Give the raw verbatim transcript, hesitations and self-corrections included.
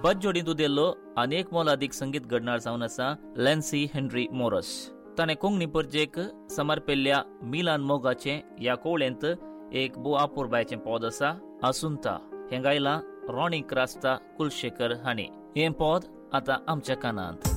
बद जोडींत उदेल्लो आनी एक मोल अधिक संगीत घडणार जावन आसा लॅन्सी हेनरी मोरस. ताणें कोंकणी परजेक समर्पिल्ल्या मिलान मोगाचे ह्या कोवळेंत एक बो आपूर बायचें पद आसा आसुंता. हें गायलां रॉनी क्रास्ता कुलशेकर हांणी. हें पद आतां आमच्या कानांत.